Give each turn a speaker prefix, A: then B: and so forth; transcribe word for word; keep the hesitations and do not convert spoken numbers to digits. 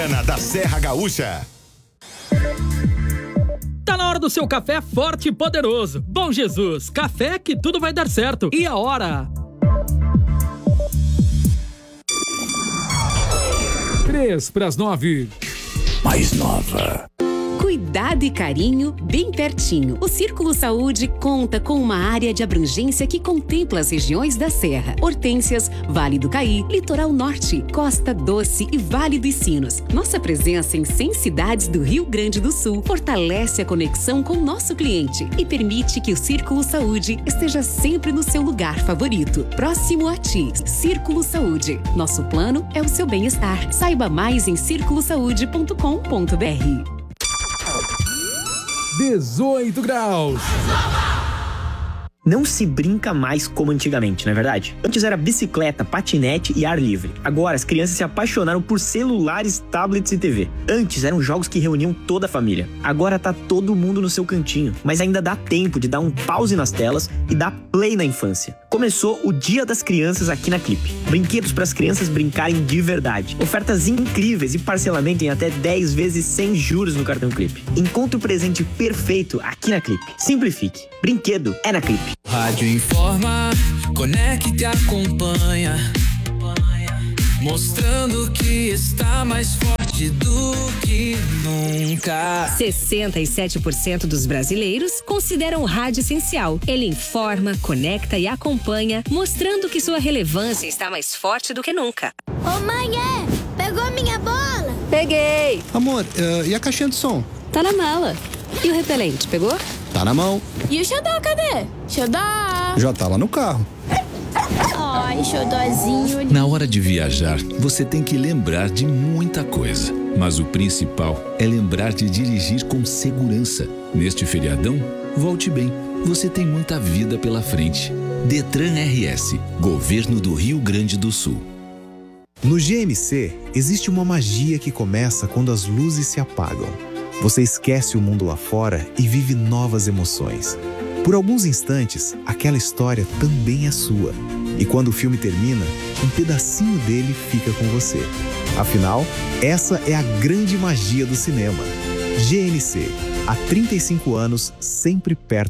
A: Da Serra Gaúcha.
B: Tá na hora do seu café forte e poderoso. Bom Jesus, café que tudo vai dar certo. E a hora? Três para as nove.
A: Mais nova.
C: Cuidado e carinho bem pertinho. O Círculo Saúde conta com uma área de abrangência que contempla as regiões da Serra, Hortênsias, Vale do Caí, Litoral Norte, Costa Doce e Vale dos Sinos. Nossa presença em cem cidades do Rio Grande do Sul fortalece a conexão com o nosso cliente e permite que o Círculo Saúde esteja sempre no seu lugar favorito, próximo a ti. Círculo Saúde. Nosso plano é o seu bem-estar. Saiba mais em círculo saúde ponto com ponto br.
B: dezoito graus.
D: Não se brinca mais como antigamente, não é verdade? Antes era bicicleta, patinete e ar livre. Agora as crianças se apaixonaram por celulares, tablets e T V. Antes eram jogos que reuniam toda a família. Agora tá todo mundo no seu cantinho. Mas ainda dá tempo de dar um pause nas telas e dar play na infância. Começou o Dia das Crianças aqui na Clipe. Brinquedos para as crianças brincarem de verdade. Ofertas incríveis e parcelamento em até dez vezes sem juros no cartão Clipe. Encontre o presente perfeito aqui na Clipe. Simplifique. Brinquedo é na Clipe.
E: Rádio informa, conecta e acompanha, mostrando que está mais forte do que nunca.
F: sessenta e sete por cento dos brasileiros consideram o rádio essencial. Ele informa, conecta e acompanha, mostrando que sua relevância está mais forte do que nunca.
G: Ô mãe, é? Pegou minha bola?
F: Peguei!
H: Amor, uh, e a caixinha de som?
F: Tá na mala. E o repelente, pegou?
H: Tá na mão.
G: E o xodó, cadê? Xodó!
H: Já tá lá no carro.
G: Ai, xodózinho.
I: Na hora de viajar, você tem que lembrar de muita coisa. Mas o principal é lembrar de dirigir com segurança. Neste feriadão, volte bem. Você tem muita vida pela frente. Detran R S, Governo do Rio Grande do Sul.
J: No G M C, existe uma magia que começa quando as luzes se apagam. Você esquece o mundo lá fora e vive novas emoções. Por alguns instantes, aquela história também é sua. E quando o filme termina, um pedacinho dele fica com você. Afinal, essa é a grande magia do cinema. G N C, há trinta e cinco anos, sempre perto